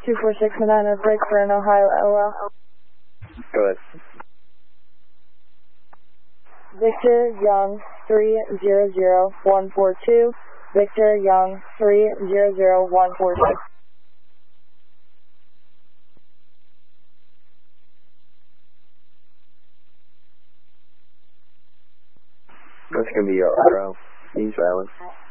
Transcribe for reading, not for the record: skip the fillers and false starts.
246 Medina, break for an Ohio LL. Go ahead. Victor Young 300142. Victor Young 300142. That's going to be your RO. He's valid.